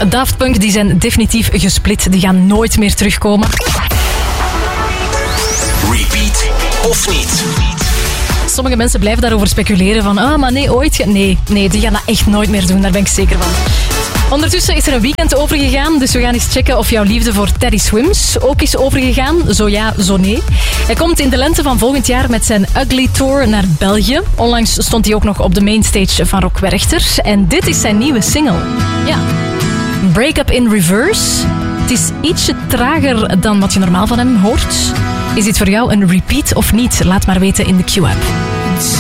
Daft Punk die zijn definitief gesplit. Die gaan nooit meer terugkomen. Repeat of niet? Sommige mensen blijven daarover speculeren van maar nee, ooit. Nee, die gaan dat echt nooit meer doen. Daar ben ik zeker van. Ondertussen is er een weekend overgegaan, dus we gaan eens checken of jouw liefde voor Teddy Swims ook is overgegaan. Zo ja, zo nee. Hij komt in de lente van volgend jaar met zijn Ugly Tour naar België. Onlangs stond hij ook nog op de mainstage van Rock Werchter. En dit is zijn nieuwe single. Ja, Break Up in Reverse. Het is ietsje trager dan wat je normaal van hem hoort. Is dit voor jou een repeat of niet? Laat maar weten in de Q-app.